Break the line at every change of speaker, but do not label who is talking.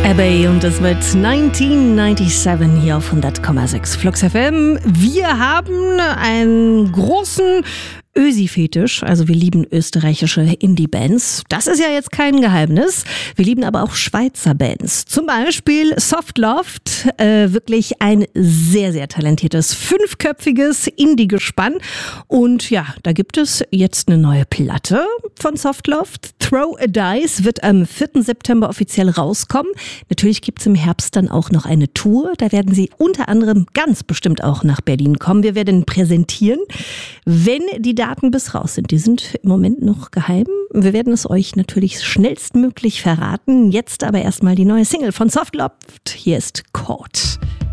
Abbey und das wird 1997 hier auf 100,6 Flux FM. Wir haben einen großen Ösi-Fetisch, also wir lieben österreichische Indie-Bands. Das ist ja jetzt kein Geheimnis. Wir lieben aber auch Schweizer Bands. Zum Beispiel Softloft, wirklich ein sehr, sehr talentiertes, 5-köpfiges Indie-Gespann. Und ja, da gibt es jetzt eine neue Platte von Softloft. Throw a Dice wird am 4. September offiziell rauskommen. Natürlich gibt es im Herbst dann auch noch eine Tour. Da werden sie unter anderem ganz bestimmt auch nach Berlin kommen. Wir werden präsentieren, wenn die Daten bis raus sind. Die sind im Moment noch geheim. Wir werden es euch natürlich schnellstmöglich verraten. Jetzt aber erstmal die neue Single von Softloft. Hier ist Caught.